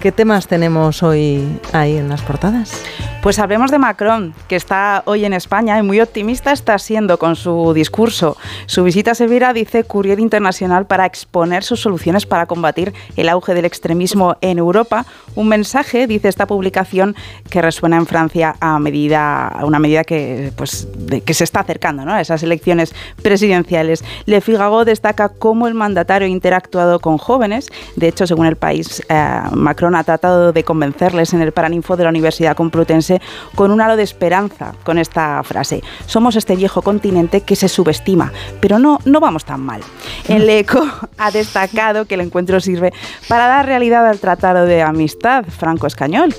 ¿Qué temas tenemos hoy ahí en las portadas? Pues hablemos de Macron, que está hoy en España y muy optimista está siendo con su discurso. Su visita servirá, dice Courier Internacional, para exponer sus soluciones para combatir el auge del extremismo en Europa. Un mensaje, dice esta publicación, que resuena en Francia a una medida que se está acercando, ¿no?, a esas elecciones presidenciales. Le Figaro destaca cómo el mandatario ha interactuado con jóvenes. De hecho, según El País, Macron ha tratado de convencerles en el Paraninfo de la Universidad Complutense con un halo de esperanza con esta frase: somos este viejo continente que se subestima, pero no vamos tan mal. El Eco ha destacado que el encuentro sirve para dar realidad al Tratado de Amistad franco-español,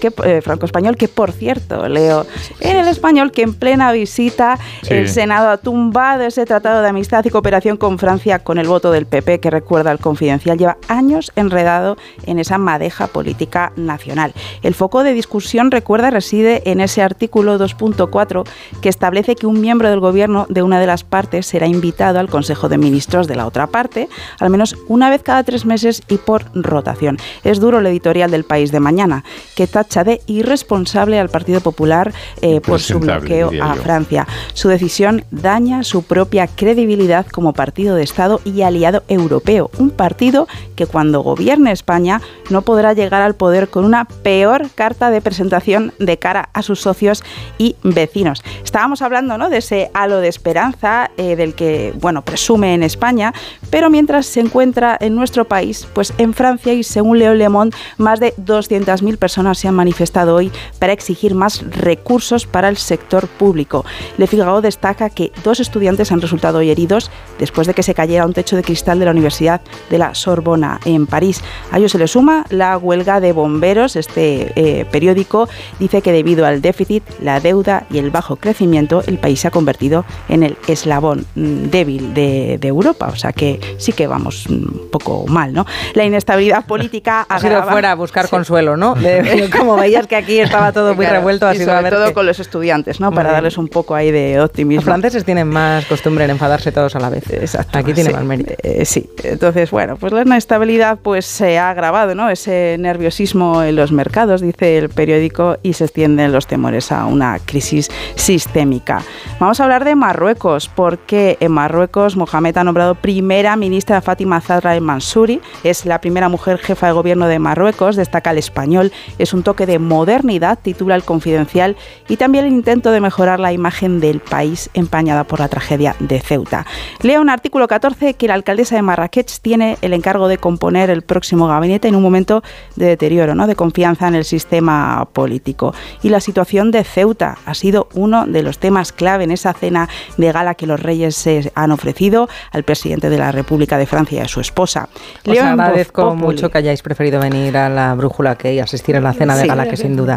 que por cierto, leo en El Español que en plena visita el Senado ha tumbado ese Tratado de Amistad y Cooperación con Francia con el voto del PP, que, recuerda el Confidencial, lleva años enredado en esa madeja política nacional. El foco de discusión, recuerda, reside en ese artículo 2.4 que establece que un miembro del gobierno de una de las partes será invitado al Consejo de Ministros de la otra parte, al menos una vez cada 3 meses y por rotación. Es duro el editorial del País de mañana, que tacha de irresponsable al Partido Popular por su bloqueo a Francia. Su decisión daña su propia credibilidad como partido de Estado y aliado europeo. Un partido que, cuando gobierne España, no podrá llegar al poder con una peor carta de presentación de cara a sus socios y vecinos. Estábamos hablando, ¿no?, de ese halo de esperanza del que, presume en España, pero mientras se encuentra en nuestro país, pues en Francia, y según leo Le Monde, más de 200.000 personas se han manifestado hoy para exigir más recursos para el sector público. Le Figaro destaca que 2 estudiantes han resultado hoy heridos después de que se cayera un techo de cristal de la Universidad de la Sorbona en París. A ello se le suma la huelga de bomberos. Este periódico dice que debido al déficit, la deuda y el bajo crecimiento, el país se ha convertido en el eslabón débil de Europa. O sea que sí que vamos un poco mal, ¿no? La inestabilidad política ha sido fuera a buscar consuelo, ¿no? Como veías que aquí estaba todo muy revuelto, ha sido sobre todo con los estudiantes, ¿no? Para darles un poco ahí de optimismo. Los franceses tienen más costumbre en enfadarse todos a la vez. Exacto. Aquí tiene más mérito. Sí. Entonces, pues la inestabilidad se ha agravado, ¿no? Ese nerviosismo en los mercados, dice el periódico, y se extienden los temores a una crisis sistémica. Vamos a hablar de Marruecos, porque en Marruecos Mohamed ha nombrado primera ministra a Fátima Zahra el-Mansouri. Es la primera mujer jefa de gobierno de Marruecos, destaca El Español. Es un toque de modernidad, titula El Confidencial, y también el intento de mejorar la imagen del país empañada por la tragedia de Ceuta. Leo en artículo 14 que la alcaldesa de Marrakech tiene el encargo de componer el próximo gabinete en un momento de deterioro, ¿no?, de confianza en el sistema político. Y la situación de Ceuta ha sido uno de los temas clave en esa cena de gala que los reyes se han ofrecido al presidente de la República de Francia y a su esposa. Os agradezco mucho que hayáis preferido venir a La Brújula que asistir a la cena de gala, que sin duda.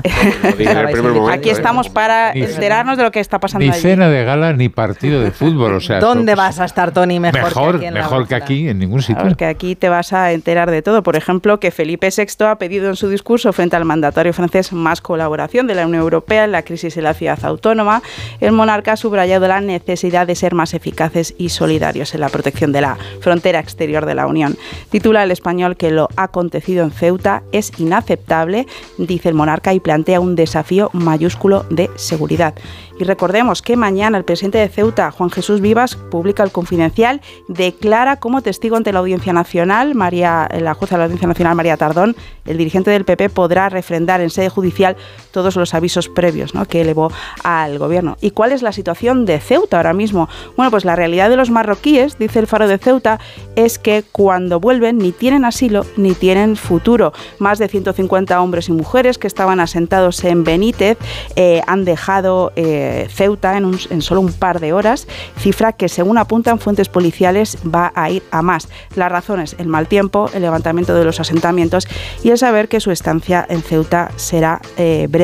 Aquí estamos para enterarnos de lo que está pasando allí. Ni cena de gala ni partido de fútbol. O sea, ¿dónde vas a estar, Tony? Mejor que aquí, en ningún sitio. Porque aquí te vas a enterar de todo. Por ejemplo, que Felipe VI ha pedido en su discurso frente al mandatario francés más colaboración de la Unión Europea en la crisis de la ciudad autónoma. El monarca ha subrayado la necesidad de ser más eficaces y solidarios en la protección de la frontera exterior de la Unión. Titula El Español que lo acontecido en Ceuta es inaceptable, dice el monarca, y plantea un desafío mayúsculo de seguridad. Y recordemos que mañana el presidente de Ceuta, Juan Jesús Vivas, publica El Confidencial, declara como testigo ante la Audiencia Nacional, la jueza de la Audiencia Nacional, María Tardón. El dirigente del PP podrá refrendar en sede judicial todos los avisos previos, ¿no?, que elevó al gobierno. ¿Y cuál es la situación de Ceuta ahora mismo? Bueno, pues la realidad de los marroquíes, dice el Faro de Ceuta, es que cuando vuelven ni tienen asilo ni tienen futuro. Más de 150 hombres y mujeres que estaban asentados en Benítez han dejado Ceuta en solo un par de horas, cifra que, según apuntan fuentes policiales, va a ir a más. Las razones: el mal tiempo, el levantamiento de los asentamientos y el saber que su estancia en Ceuta será breve. Mañana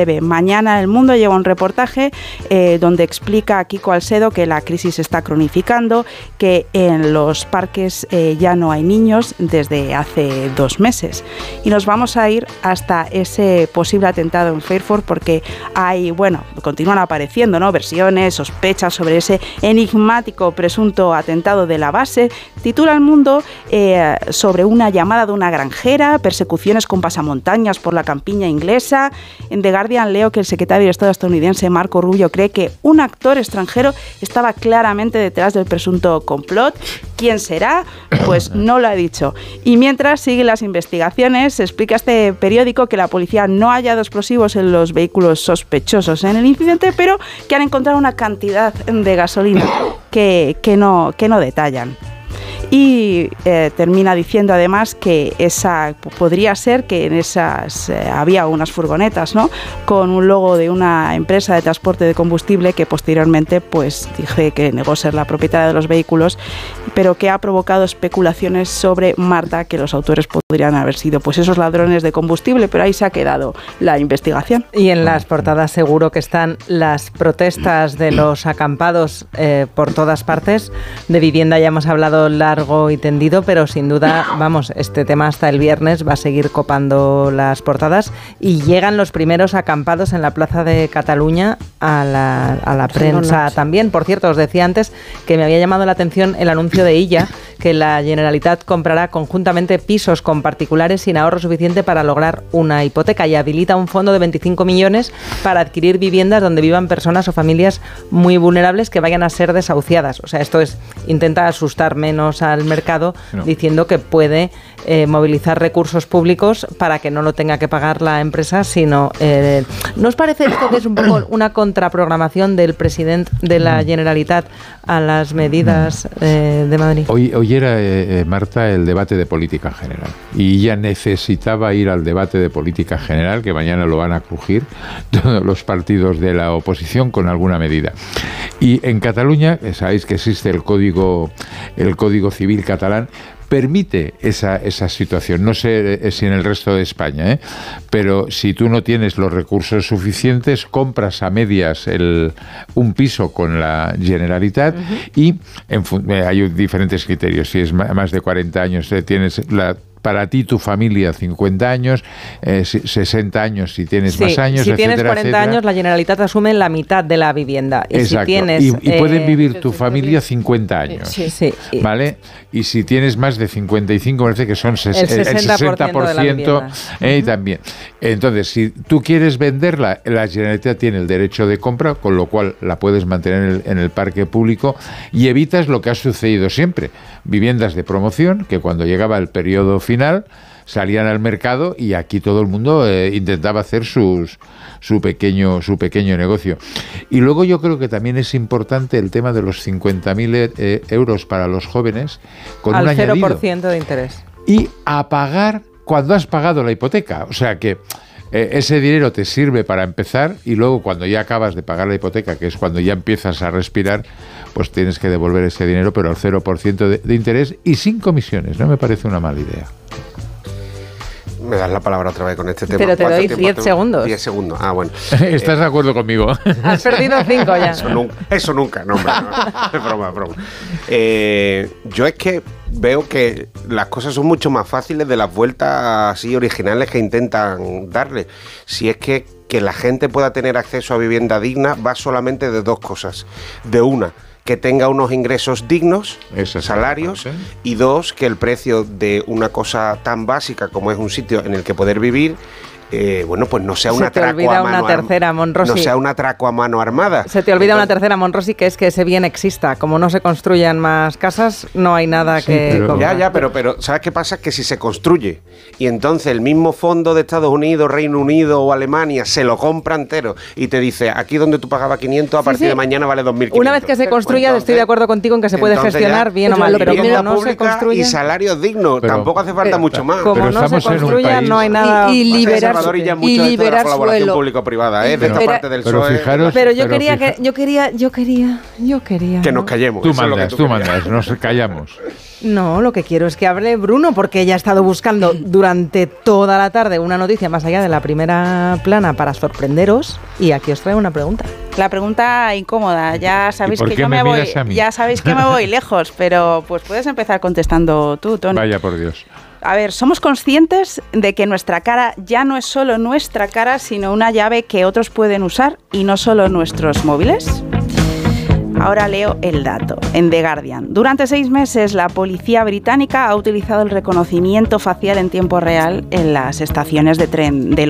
mañana El Mundo lleva un reportaje donde explica a Kiko Alcedo que la crisis se está cronificando, que en los parques ya no hay niños desde hace 2 meses. Y nos vamos a ir hasta ese posible atentado en Fairford porque continúan apareciendo, ¿no?, versiones, sospechas sobre ese enigmático presunto atentado de la base. Titula El Mundo sobre una llamada de una granjera, persecuciones con pasamontañas por la campiña inglesa. En The Guardian leo que el secretario de Estado estadounidense Marco Rubio cree que un actor extranjero estaba claramente detrás del presunto complot. ¿Quién será? Pues no lo ha dicho. Y mientras siguen las investigaciones, se explica este periódico que la policía no ha hallado explosivos en los vehículos sospechosos en el incidente, pero que han encontrado una cantidad de gasolina que no detallan. Y termina diciendo además que podría ser que en esas había unas furgonetas, ¿no?, con un logo de una empresa de transporte de combustible que posteriormente pues dije que negó ser la propietaria de los vehículos, pero que ha provocado especulaciones sobre Marta, que los autores podrían haber sido pues esos ladrones de combustible, pero ahí se ha quedado la investigación. Y en las portadas seguro que están las protestas de los acampados por todas partes. De vivienda ya hemos hablado largo y tendido, pero sin duda, este tema hasta el viernes va a seguir copando las portadas y llegan los primeros acampados en la Plaza de Cataluña a la prensa también. Por cierto, os decía antes que me había llamado la atención el anuncio de Illa, que la Generalitat comprará conjuntamente pisos con particulares sin ahorro suficiente para lograr una hipoteca y habilita un fondo de 25 millones para adquirir viviendas donde vivan personas o familias muy vulnerables que vayan a ser desahuciadas. O sea, esto intenta asustar menos al mercado, diciendo que puede movilizar recursos públicos para que no lo tenga que pagar la empresa, sino... ¿No os parece esto que es un poco una contraprogramación del presidente de la Generalitat a las medidas de Madrid? Hoy era, Marta, el debate de política general y ella necesitaba ir al debate de política general, que mañana lo van a crujir todos los partidos de la oposición con alguna medida. Y en Cataluña, sabéis que existe el Código Civil catalán, permite esa situación. No sé si en el resto de España, pero si tú no tienes los recursos suficientes, compras a medias un piso con la Generalitat y hay diferentes criterios. Si es más de 40 años, tienes para ti, tu familia, 50 años, 60 años si tienes más años, si tienes 40 años, la Generalitat asume la mitad de la vivienda. Y exacto. Si tienes, y pueden vivir tu familia 50 años. Sí. ¿Vale? Y si tienes más de 55, parece que son el 60% y también. Entonces, si tú quieres venderla, la Generalitat tiene el derecho de compra, con lo cual la puedes mantener en el parque público y evitas lo que ha sucedido siempre. Viviendas de promoción, que cuando llegaba el periodo final salían al mercado y aquí todo el mundo intentaba hacer su pequeño negocio. Y luego yo creo que también es importante el tema de los 50.000 euros para los jóvenes con un añadido. Al 0% de interés. Y a pagar cuando has pagado la hipoteca. O sea que ese dinero te sirve para empezar y luego cuando ya acabas de pagar la hipoteca, que es cuando ya empiezas a respirar, pues tienes que devolver ese dinero, pero al 0% de interés y sin comisiones. No me parece una mala idea. Me das la palabra otra vez con este tema. Pero te doy 10 segundos. 10 segundos, bueno. ¿Estás de acuerdo conmigo? Has perdido 5 ya. Eso nunca, no, hombre, no. Es broma. Yo es que veo que las cosas son mucho más fáciles de las vueltas así originales que intentan darle. Si es que la gente pueda tener acceso a vivienda digna va solamente de dos cosas. De una, que tenga unos ingresos dignos, salarios, y dos, que el precio de una cosa tan básica como es un sitio en el que poder vivir, pues no sea un atraco a mano armada. No sea un atraco a mano armada. Se te olvida una tercera, Monrosi, que es que ese bien exista. Como no se construyan más casas, no hay nada que comprar. Pero ¿sabes qué pasa? Que si se construye y entonces el mismo fondo de Estados Unidos, Reino Unido o Alemania se lo compra entero y te dice, aquí donde tú pagabas 500, a partir de mañana vale 2.500. Una vez que se construya, entonces, estoy de acuerdo contigo en que se puede gestionar bien o mal, pero como no se construye... Y salarios dignos, tampoco hace falta mucho más. Como no se construya, no hay nada... Y liberarse conservador y ya mucho esto de la colaboración público-privada, de esta parte del PSOE. Pero yo quería que nos callemos. Tú mandas, nos callamos. No, lo que quiero es que hable Bruno, porque ella ha estado buscando durante toda la tarde una noticia más allá de la primera plana para sorprenderos, y aquí os traigo una pregunta. La pregunta incómoda, ya sabéis que yo me voy, ya sabéis que me voy lejos, pero pues puedes empezar contestando tú, Tony. Vaya por Dios. A ver, ¿somos conscientes de que nuestra cara ya no es solo nuestra cara, sino una llave que otros pueden usar y no solo nuestros móviles? Ahora leo el dato en The Guardian. Durante 6 meses, la policía británica ha utilizado el reconocimiento facial en tiempo real en las estaciones de tren de